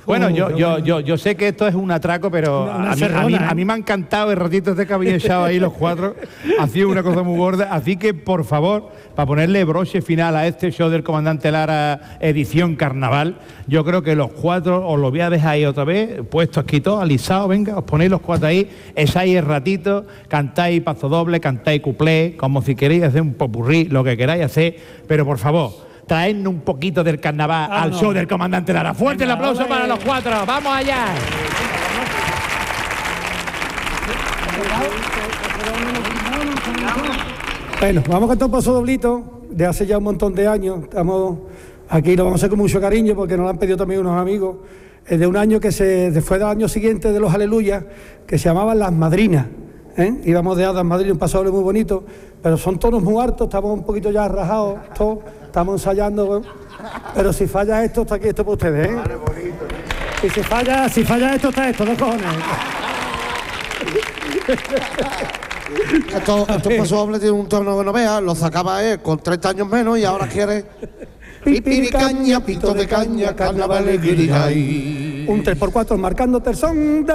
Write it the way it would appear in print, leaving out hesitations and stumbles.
Bueno, yo sé que esto es un atraco, pero a mí me ha encantado el ratito este que habéis echado ahí los cuatro. Ha sido una cosa muy gorda. Así que, por favor, para ponerle broche final a este show del Comandante Lara edición carnaval, yo creo que los cuatro os lo voy a dejar ahí otra vez, puesto aquí todo, alisado, venga, os ponéis los cuatro ahí, echáis el ratito, cantáis paso doble, cantáis cuplé, como si queréis hacer un popurrí, lo que queráis hacer, pero por favor, traednos un poquito del carnaval al show del Comandante Lara. Fuerte el aplauso para los cuatro. ¡Vamos allá! Bueno, vamos a cantar un paso doblito de hace ya un montón de años. Estamos aquí, lo vamos a hacer con mucho cariño porque nos lo han pedido también unos amigos. Es de un año que fue del año siguiente de los Aleluyas, que se llamaban Las Madrinas. Íbamos de Hadas Madrid, un paso doble muy bonito, pero son tonos muy altos, estamos un poquito ya rajados, todos, estamos ensayando, pero si falla esto, está aquí, esto para ustedes, ¿eh? Y si falla esto, está esto, no cojones. Estos pasos dobles tienen un tono que no veas, lo sacaba él con 30 años menos y ahora quiere... Pipiricaña, pito de caña, carnaval, un 3x4 marcando terzón.